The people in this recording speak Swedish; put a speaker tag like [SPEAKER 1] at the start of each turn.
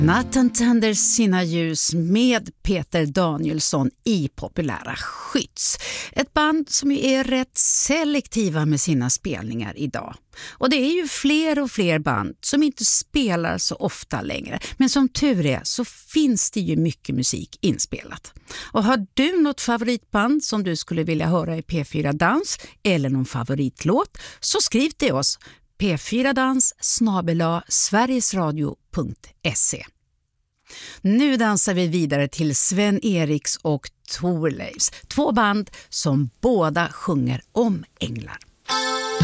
[SPEAKER 1] Natten tänder sina ljus med Peter Danielsson i Populära Skytts. Ett band som är rätt selektiva med sina spelningar idag. Och det är ju fler och fler band som inte spelar så ofta längre. Men som tur är så finns det ju mycket musik inspelat. Och har du något favoritband som du skulle vilja höra i P4 Dans eller någon favoritlåt, så skriv till oss p4dans@sverigesradio.se. Nu dansar vi vidare till Sven Eriks och Thorleifs, två band som båda sjunger om änglar.